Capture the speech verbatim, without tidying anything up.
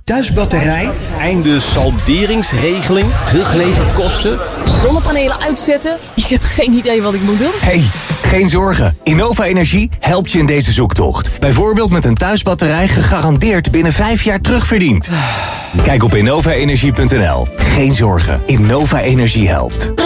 Thuisbatterij? Einde salderingsregeling? Teruggeleverd kosten? Zonnepanelen uitzetten? Ik heb geen idee wat ik moet doen. Hey, geen zorgen. Innova Energie helpt je in deze zoektocht. Bijvoorbeeld met een thuisbatterij gegarandeerd binnen vijf jaar terugverdiend. Kijk op innova energie punt n l. Geen zorgen. Innova Energie helpt.